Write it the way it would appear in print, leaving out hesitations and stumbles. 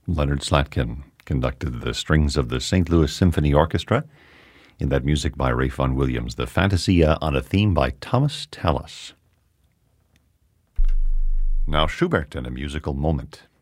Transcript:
Leonard Slatkin conducted the strings of the St. Louis Symphony Orchestra in that music by Ralph Vaughan Williams, the Fantasia on a theme by Thomas Tallis. Now Schubert and a musical moment.